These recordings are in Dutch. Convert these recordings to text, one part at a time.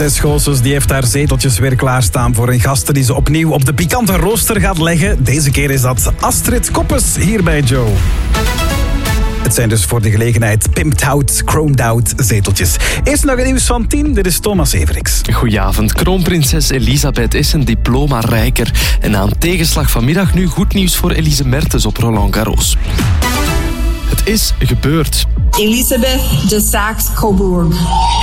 Tess Goossens die heeft haar zeteltjes weer klaarstaan voor een gasten die ze opnieuw op de pikante rooster gaat leggen. Deze keer is dat Astrid Koppes hier bij Joe. Het zijn dus voor de gelegenheid pimped out, chromed out zeteltjes. Eerst nog een nieuws van 10, dit is Thomas Everix. Goedenavond. Kroonprinses Elisabeth is een diploma rijker. En na een tegenslag vanmiddag nu goed nieuws voor Elise Mertens op Roland Garros. Het is gebeurd. Elisabeth de Saxe-Coburg.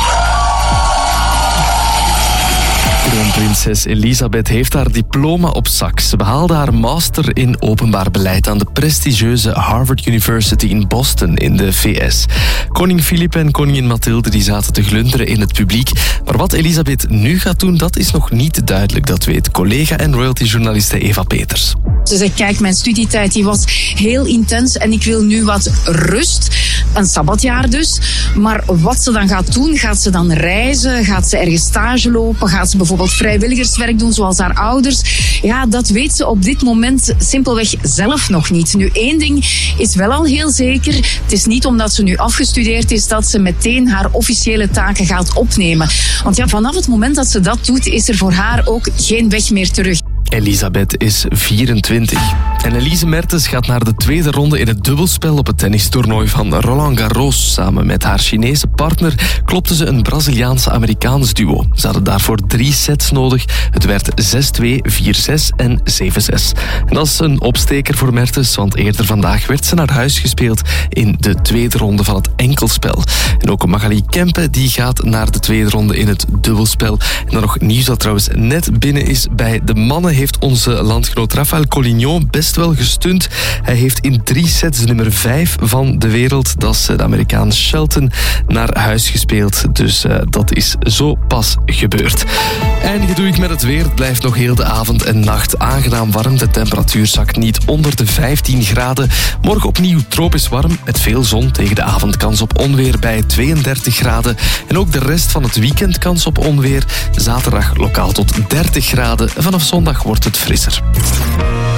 Kroonprinses Elisabeth heeft haar diploma op zak. Ze behaalde haar master in openbaar beleid aan de prestigieuze Harvard University in Boston in de VS. Koning Filip en koningin Mathilde die zaten te glunderen in het publiek. Maar wat Elisabeth nu gaat doen, dat is nog niet duidelijk. Dat weet collega en royalty-journaliste Eva Peters. Ze zegt, kijk, mijn studietijd die was heel intens en ik wil nu wat rust. Een sabbatjaar dus. Maar wat ze dan gaat doen, gaat ze dan reizen? Gaat ze ergens stage lopen? Gaat ze bijvoorbeeld vrijwilligerswerk doen zoals haar ouders? Ja, dat weet ze op dit moment simpelweg zelf nog niet. Nu, één ding is wel al heel zeker. Het is niet omdat ze nu afgestudeerd is dat ze meteen haar officiële taken gaat opnemen. Want ja, vanaf het moment dat ze dat doet, is er voor haar ook geen weg meer terug. Elisabeth is 24. En Elise Mertens gaat naar de tweede ronde in het dubbelspel op het tennistoernooi van Roland Garros. Samen met haar Chinese partner klopte ze een Braziliaans-Amerikaans duo. Ze hadden daarvoor 3 sets nodig. Het werd 6-2, 4-6 en 7-6. En dat is een opsteker voor Mertens, want eerder vandaag werd ze naar huis gespeeld in de tweede ronde van het enkelspel. En ook Magali Kempe die gaat naar de tweede ronde in het dubbelspel. En dan nog nieuws dat trouwens net binnen is bij de mannen, heeft onze landgenoot Rafael Collignon best wel gestunt. Hij heeft in 3 sets de nummer 5 van de wereld, dat is de Amerikaan Shelton, naar huis gespeeld. Dus dat is zo pas gebeurd. Eindigen doe ik met het weer. Het blijft nog heel de avond en nacht aangenaam warm. De temperatuur zakt niet onder de 15 graden. Morgen opnieuw tropisch warm met veel zon. Tegen de avond kans op onweer bij 32 graden. En ook de rest van het weekend kans op onweer. Zaterdag lokaal tot 30 graden. Vanaf zondag wordt het frisser.